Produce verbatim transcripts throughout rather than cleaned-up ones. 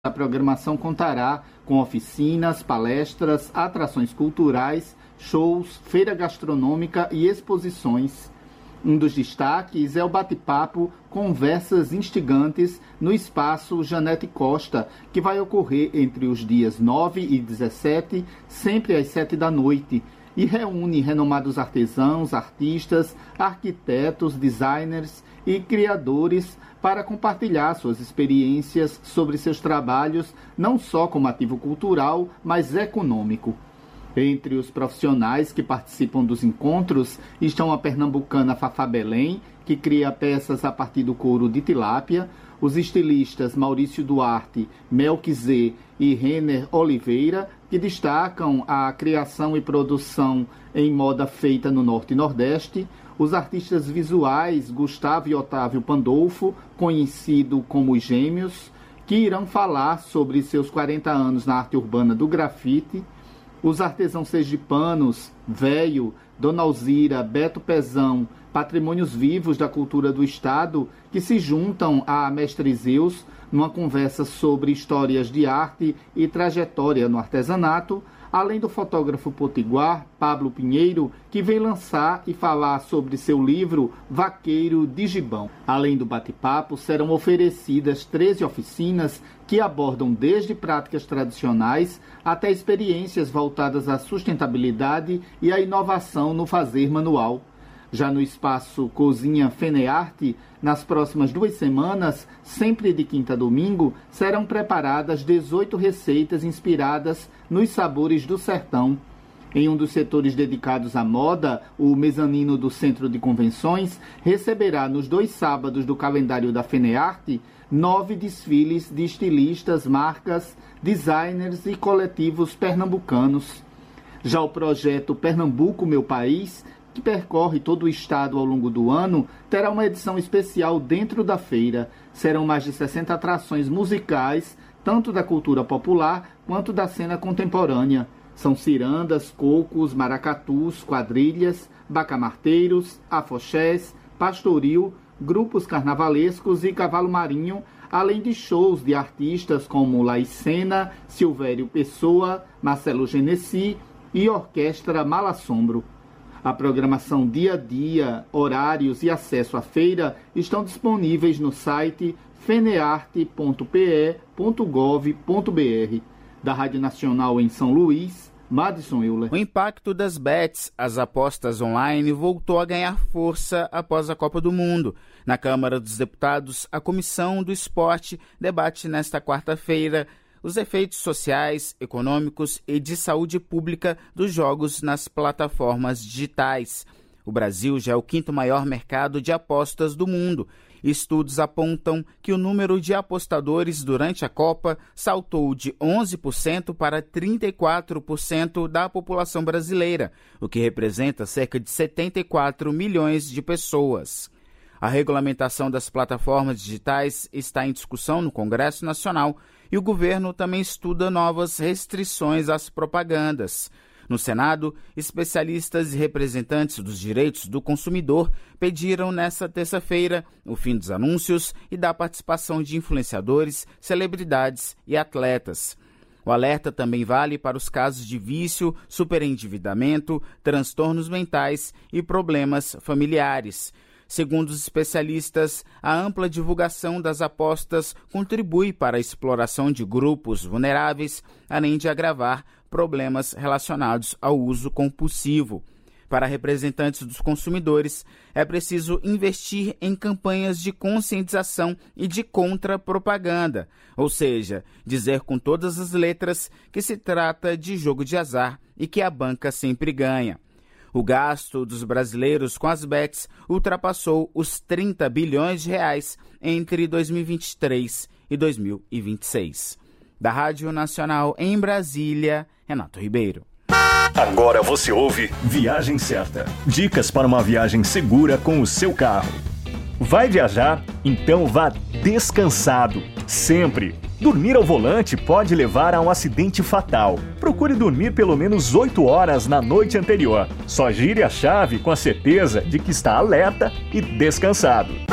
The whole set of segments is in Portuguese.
A programação contará com oficinas, palestras, atrações culturais, shows, feira gastronômica e exposições. Um dos destaques é o bate-papo Conversas Instigantes no espaço Janete Costa, que vai ocorrer entre os dias nove e dezessete, sempre às sete da noite, e reúne renomados artesãos, artistas, arquitetos, designers e criadores para compartilhar suas experiências sobre seus trabalhos, não só como ativo cultural, mas econômico. Entre os profissionais que participam dos encontros estão a pernambucana Fafá Belém, que cria peças a partir do couro de tilápia, os estilistas Maurício Duarte, Melquizê e Renner Oliveira, que destacam a criação e produção em moda feita no Norte e Nordeste, os artistas visuais Gustavo e Otávio Pandolfo, conhecido como os Gêmeos, que irão falar sobre seus quarenta anos na arte urbana do grafite, os artesãos sergipanos, Véio, Dona Alzira, Beto Pezão, patrimônios vivos da cultura do Estado, que se juntam a Mestre Zeus numa conversa sobre histórias de arte e trajetória no artesanato, além do fotógrafo potiguar Pablo Pinheiro, que vem lançar e falar sobre seu livro Vaqueiro de Gibão. Além do bate-papo, serão oferecidas treze oficinas que abordam desde práticas tradicionais até experiências voltadas à sustentabilidade e à inovação no fazer manual. Já no espaço Cozinha Fenearte, nas próximas duas semanas, sempre de quinta a domingo, serão preparadas dezoito receitas inspiradas nos sabores do sertão. Em um dos setores dedicados à moda, o mezanino do Centro de Convenções receberá nos dois sábados do calendário da Fenearte nove desfiles de estilistas, marcas, designers e coletivos pernambucanos. Já o projeto Pernambuco, Meu País, que percorre todo o estado ao longo do ano, terá uma edição especial dentro da feira. Serão mais de sessenta atrações musicais, tanto da cultura popular quanto da cena contemporânea. São cirandas, cocos, maracatus, quadrilhas, bacamarteiros, afoxés, pastoril, grupos carnavalescos e cavalo marinho, além de shows de artistas como Laicena, Silvério Pessoa, Marcelo Genesi e Orquestra Malassombro. A programação dia a dia, horários e acesso à feira estão disponíveis no site fenearte ponto p e ponto gov ponto b r. Da Rádio Nacional em São Luís, Madison Euler. O impacto das bets, as apostas online, voltou a ganhar força após a Copa do Mundo. Na Câmara dos Deputados, a Comissão do Esporte debate nesta quarta-feira os efeitos sociais, econômicos e de saúde pública dos jogos nas plataformas digitais. O Brasil já é o quinto maior mercado de apostas do mundo. Estudos apontam que o número de apostadores durante a Copa saltou de onze por cento para trinta e quatro por cento da população brasileira, o que representa cerca de setenta e quatro milhões de pessoas. A regulamentação das plataformas digitais está em discussão no Congresso Nacional e o governo também estuda novas restrições às propagandas. No Senado, especialistas e representantes dos direitos do consumidor pediram nesta terça-feira o fim dos anúncios e da participação de influenciadores, celebridades e atletas. O alerta também vale para os casos de vício, superendividamento, transtornos mentais e problemas familiares. Segundo os especialistas, a ampla divulgação das apostas contribui para a exploração de grupos vulneráveis, além de agravar problemas relacionados ao uso compulsivo. Para representantes dos consumidores, é preciso investir em campanhas de conscientização e de contra-propaganda, ou seja, dizer com todas as letras que se trata de jogo de azar e que a banca sempre ganha. O gasto dos brasileiros com as bets ultrapassou os trinta bilhões de reais entre dois mil e vinte e três e dois mil e vinte e seis. Da Rádio Nacional em Brasília, Renato Ribeiro. Agora você ouve Viagem Certa. Dicas para uma viagem segura com o seu carro. Vai viajar? Então vá descansado, sempre. Dormir ao volante pode levar a um acidente fatal. Procure dormir pelo menos oito horas na noite anterior. Só gire a chave com a certeza de que está alerta e descansado.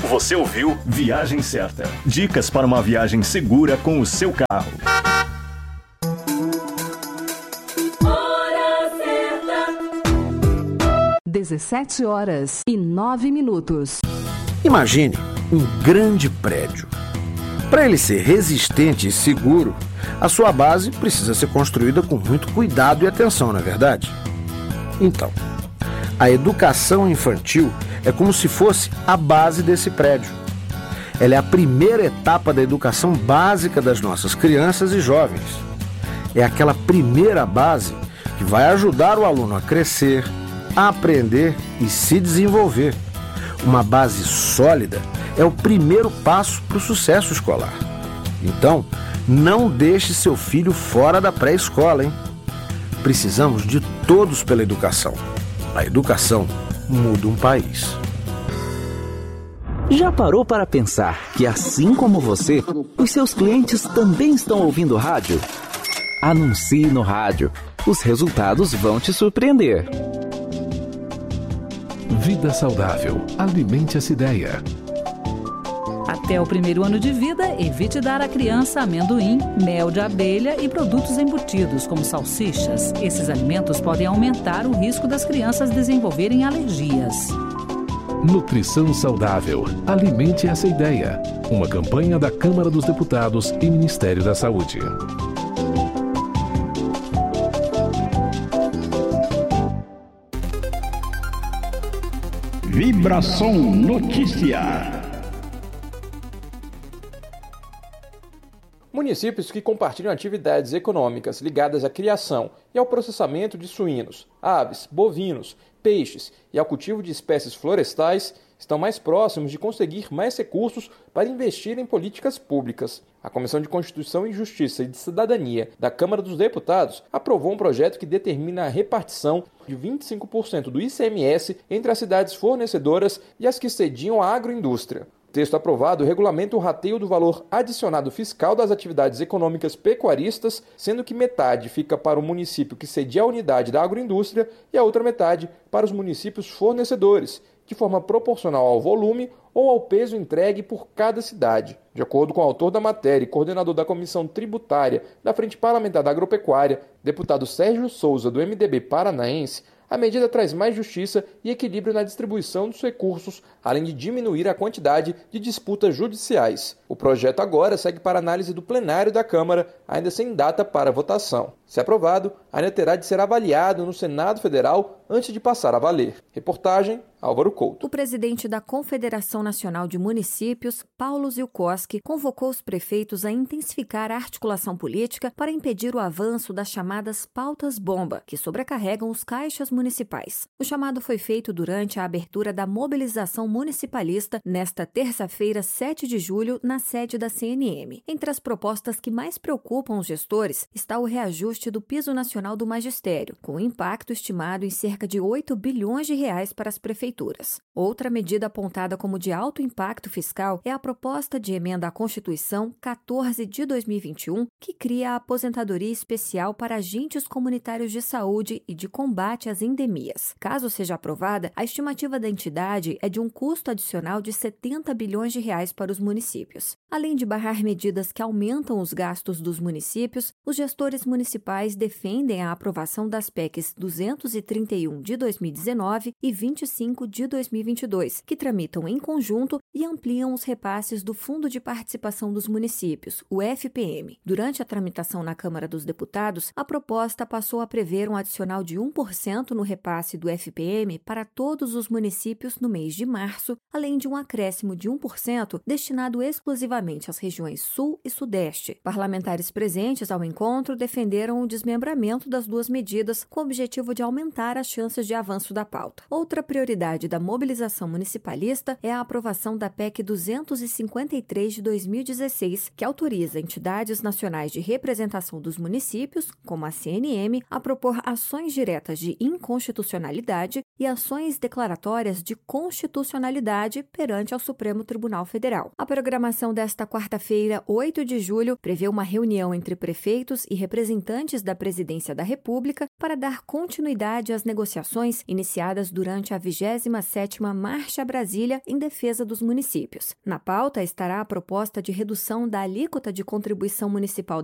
Você ouviu Viagem Certa. Dicas para uma viagem segura com o seu carro. dezessete horas e nove minutos. Imagine um grande prédio. Para ele ser resistente e seguro, a sua base precisa ser construída com muito cuidado e atenção, não é verdade? Então, a educação infantil é como se fosse a base desse prédio. Ela é a primeira etapa da educação básica das nossas crianças e jovens. É aquela primeira base que vai ajudar o aluno a crescer, a aprender e se desenvolver. Uma base sólida é o primeiro passo para o sucesso escolar. Então, não deixe seu filho fora da pré-escola, hein? Precisamos de todos pela educação. A educação muda um país. Já parou para pensar que, assim como você, os seus clientes também estão ouvindo rádio? Anuncie no rádio. Os resultados vão te surpreender. Vida saudável. Alimente essa ideia. Até o primeiro ano de vida, evite dar à criança amendoim, mel de abelha e produtos embutidos, como salsichas. Esses alimentos podem aumentar o risco das crianças desenvolverem alergias. Nutrição saudável. Alimente essa ideia. Uma campanha da Câmara dos Deputados e Ministério da Saúde. Vibração Notícia. Municípios que compartilham atividades econômicas ligadas à criação e ao processamento de suínos, aves, bovinos, peixes e ao cultivo de espécies florestais estão mais próximos de conseguir mais recursos para investir em políticas públicas. A Comissão de Constituição e Justiça e de Cidadania da Câmara dos Deputados aprovou um projeto que determina a repartição de vinte e cinco por cento do I C M S entre as cidades fornecedoras e as que sediam a agroindústria. O texto aprovado regulamenta o rateio do valor adicionado fiscal das atividades econômicas pecuaristas, sendo que metade fica para o município que cedia a unidade da agroindústria e a outra metade para os municípios fornecedores, de forma proporcional ao volume ou ao peso entregue por cada cidade. De acordo com o autor da matéria e coordenador da Comissão Tributária da Frente Parlamentar da Agropecuária, deputado Sérgio Souza, do M D B paranaense, a medida traz mais justiça e equilíbrio na distribuição dos recursos, além de diminuir a quantidade de disputas judiciais. O projeto agora segue para análise do plenário da Câmara, ainda sem data para votação. Se aprovado, ainda terá de ser avaliado no Senado Federal antes de passar a valer. Reportagem, Álvaro Couto. O presidente da Confederação Nacional de Municípios, Paulo Zilkowski, convocou os prefeitos a intensificar a articulação política para impedir o avanço das chamadas pautas-bomba, que sobrecarregam os caixas municipais. O chamado foi feito durante a abertura da mobilização municipalista nesta terça-feira, sete de julho, na sede da C N M. Entre as propostas que mais preocupam os gestores está o reajuste do Piso Nacional do Magistério, com impacto estimado em cerca de oito bilhões de reais para as prefeituras. Outra medida apontada como de alto impacto fiscal é a proposta de emenda à Constituição quatorze de dois mil e vinte e um, que cria a aposentadoria especial para agentes comunitários de saúde e de combate às endemias. Caso seja aprovada, a estimativa da entidade é de um custo adicional de setenta bilhões de reais para os municípios. Além de barrar medidas que aumentam os gastos dos municípios, os gestores municipais defendem a aprovação das P E Cs duzentos e trinta e um de dois mil e dezenove e vinte e cinco de dois mil e vinte e dois, que tramitam em conjunto e ampliam os repasses do Fundo de Participação dos Municípios, o F P M. Durante a tramitação na Câmara dos Deputados, a proposta passou a prever um adicional de um por cento no repasse do F P M para todos os municípios no mês de março, além de um acréscimo de um por cento destinado exclusivamente às regiões Sul e Sudeste. Parlamentares presentes ao encontro defenderam o desmembramento das duas medidas com o objetivo de aumentar as chances de avanço da pauta. Outra prioridade da mobilização municipalista é a aprovação da P E C duzentos e cinquenta e três de dois mil e dezesseis, que autoriza entidades nacionais de representação dos municípios, como a C N M, a propor ações diretas de inconstitucionalidade e ações declaratórias de constitucionalidade perante ao Supremo Tribunal Federal. A programação desta quarta-feira, oito de julho, prevê uma reunião entre prefeitos e representantes da Presidência da República para dar continuidade às negociações negociações iniciadas durante a vigésima sétima Marcha Brasília em defesa dos municípios. Na pauta estará a proposta de redução da alíquota de contribuição municipal